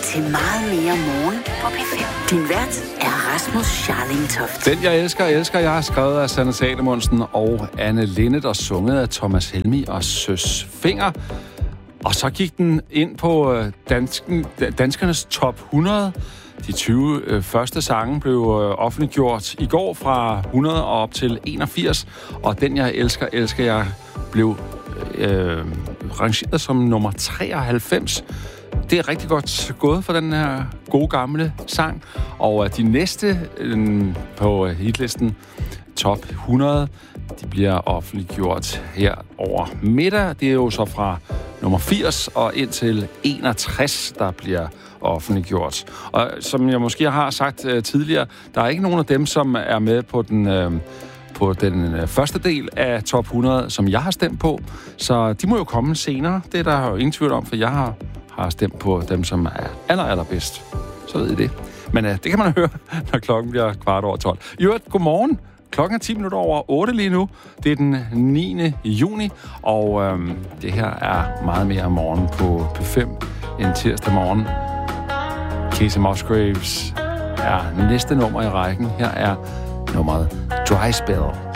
til Meget mere morgen på P5. Din vært er Rasmus Scharling Toft. Den jeg elsker, jeg har skrevet af Sanne Salomonsen og Anne Linnet og sunget af Thomas Helmig og Søs Fenger. Og så gik den ind på danskernes top 100. De 20 første sange blev offentliggjort i går fra 100 og op til 81. Og den jeg elsker jeg blev rangeret som nummer 93. Det er rigtig godt gået for den her gode gamle sang. Og de næste på hitlisten, top 100, de bliver offentliggjort her over middag. Det er jo så fra nummer 80 og indtil 61, der bliver offentliggjort. Og som jeg måske har sagt tidligere, der er ikke nogen af dem, som er med på den første del af top 100, som jeg har stemt på. Så de må jo komme senere. Det er der jo ingen tvivl om, for jeg har stemt på dem, som er allerbedst. Så ved I det. Men det kan man høre, når klokken bliver 12:15. I øvrigt, godmorgen. Klokken er 10 minutter over 8 lige nu. Det er den 9. juni, og det her er meget mere morgen på P5 en tirsdag morgen. Kacey Musgraves er næste nummer i rækken. Her er nummeret Dry Spell.